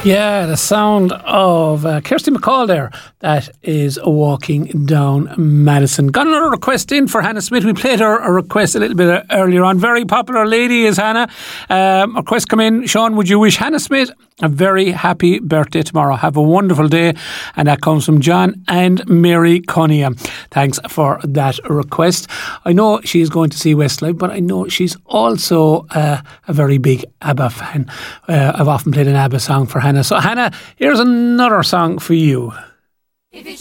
Yeah, the sound of Kirsty MacColl there. That is Walking Down Madison. Got another request in for Hannah Smith. We played her a request a little bit earlier on. Very popular lady is Hannah. Request come in. Sean, would you wish Hannah Smith a very happy birthday tomorrow? Have a wonderful day. And that comes from John and Mary Cunningham. Thanks for that request. I know she's going to see Westlife, but I know she's also a very big ABBA fan. I've often played an ABBA song for Hannah. So Hannah, here's another song for you. If you